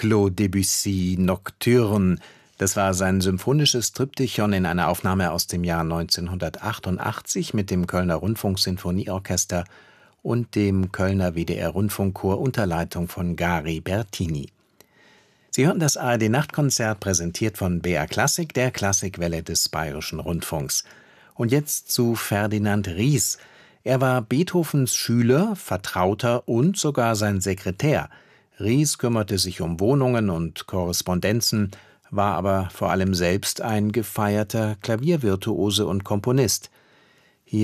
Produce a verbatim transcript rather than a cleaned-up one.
Claude Debussy Nocturne. Das war sein symphonisches Triptychon in einer Aufnahme aus dem Jahr neunzehnhundertachtundachtzig mit dem Kölner Rundfunksinfonieorchester und dem Kölner W D R-Rundfunkchor unter Leitung von Gari Bertini. Sie hörten das A R D-Nachtkonzert, präsentiert von B R Klassik, der Klassikwelle des Bayerischen Rundfunks. Und jetzt zu Ferdinand Ries. Er war Beethovens Schüler, Vertrauter und sogar sein Sekretär. Ries kümmerte sich um Wohnungen und Korrespondenzen, war aber vor allem selbst ein gefeierter Klaviervirtuose und Komponist.